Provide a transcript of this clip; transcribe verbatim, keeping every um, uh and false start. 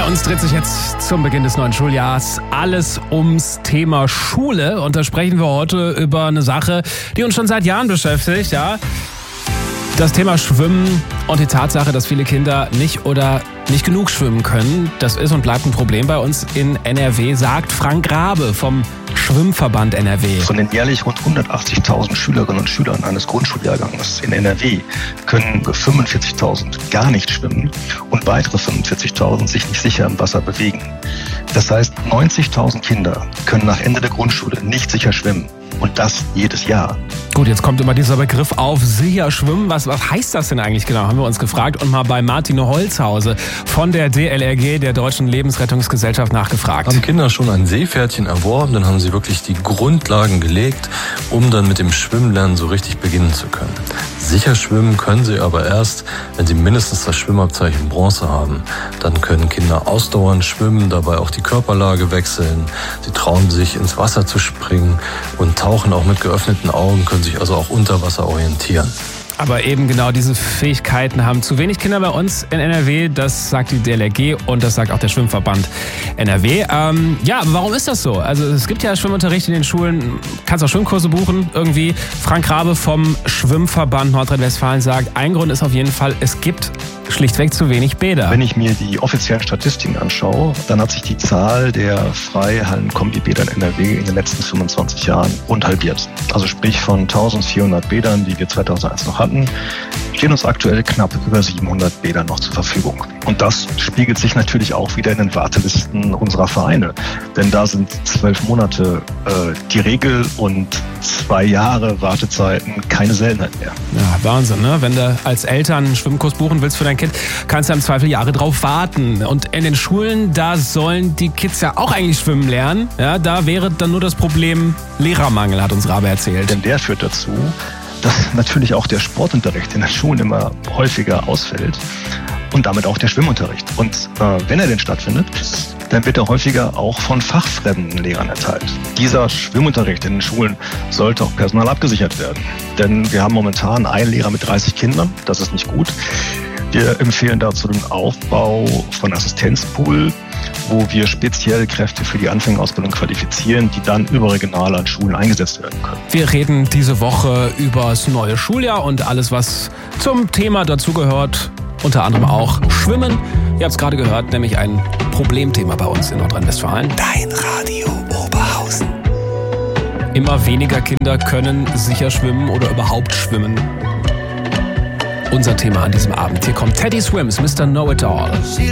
uns dreht sich jetzt zum Beginn des neuen Schuljahrs alles ums Thema Schule. Und da sprechen wir heute über eine Sache, die uns schon seit Jahren beschäftigt. Ja, das Thema Schwimmen und die Tatsache, dass viele Kinder nicht oder nicht genug schwimmen können. Das ist und bleibt ein Problem bei uns in N R W, sagt Frank Rabe vom Schwimmverband N R W. Von den jährlich rund hundertachtzigtausend Schülerinnen und Schülern eines Grundschuljahrgangs in N R W können fünfundvierzigtausend gar nicht schwimmen und weitere fünfundvierzigtausend sich nicht sicher im Wasser bewegen. Das heißt, neunzigtausend Kinder können nach Ende der Grundschule nicht sicher schwimmen. Und das jedes Jahr. Gut, jetzt kommt immer dieser Begriff auf, sicher schwimmen. Was, was heißt das denn eigentlich genau, haben wir uns gefragt und mal bei Martin Holzhause von der D L R G, der Deutschen Lebensrettungsgesellschaft, nachgefragt. Haben Kinder schon ein Seepferdchen erworben, dann haben sie wirklich die Grundlagen gelegt, um dann mit dem Schwimmlernen so richtig beginnen zu können. Sicher schwimmen können sie aber erst, wenn sie mindestens das Schwimmabzeichen Bronze haben. Dann können Kinder ausdauernd schwimmen, dabei auch die Körperlage wechseln. Sie trauen sich, ins Wasser zu springen und tauchen auch mit geöffneten Augen, können sich also auch unter Wasser orientieren. Aber eben genau diese Fähigkeiten haben zu wenig Kinder bei uns in N R W. Das sagt die D L R G und das sagt auch der Schwimmverband N R W. Ähm, ja, aber warum ist das so? Also es gibt ja Schwimmunterricht in den Schulen. Kannst auch Schwimmkurse buchen irgendwie. Frank Rabe vom Schwimmverband Nordrhein-Westfalen sagt, ein Grund ist auf jeden Fall, es gibt schlichtweg zu wenig Bäder. Wenn ich mir die offiziellen Statistiken anschaue, dann hat sich die Zahl der Freihallen-Kombi-Bäder in N R W in den letzten fünfundzwanzig Jahren rund halbiert. Also sprich von eintausendvierhundert Bädern, die wir zweitausendeins noch hatten, stehen uns aktuell knapp über siebenhundert Bäder noch zur Verfügung. Und das spiegelt sich natürlich auch wieder in den Wartelisten unserer Vereine. Denn da sind zwölf Monate äh, die Regel und zwei Jahre Wartezeiten keine Seltenheit mehr. Ja, Wahnsinn, ne? Wenn du als Eltern einen Schwimmkurs buchen willst für dein Kind, kannst du im Zweifel Jahre drauf warten. Und in den Schulen, da sollen die Kids ja auch eigentlich schwimmen lernen. Ja, da wäre dann nur das Problem Lehrermangel, hat uns Rabe erzählt. Denn der führt dazu, dass natürlich auch der Sportunterricht in den Schulen immer häufiger ausfällt und damit auch der Schwimmunterricht. Und äh, wenn er denn stattfindet, dann wird er häufiger auch von fachfremden Lehrern erteilt. Dieser Schwimmunterricht in den Schulen sollte auch personal abgesichert werden. Denn wir haben momentan einen Lehrer mit dreißig Kindern, das ist nicht gut. Wir empfehlen dazu den Aufbau von Assistenzpool, wo wir speziell Kräfte für die Anfängerausbildung qualifizieren, die dann überregional an Schulen eingesetzt werden können. Wir reden diese Woche über das neue Schuljahr und alles, was zum Thema dazugehört. Unter anderem auch Schwimmen. Ihr habt es gerade gehört, nämlich ein Problemthema bei uns in Nordrhein-Westfalen. Dein Radio Oberhausen. Immer weniger Kinder können sicher schwimmen oder überhaupt schwimmen. Unser Thema an diesem Abend. Hier kommt Teddy Swims, Mister Know-It-All.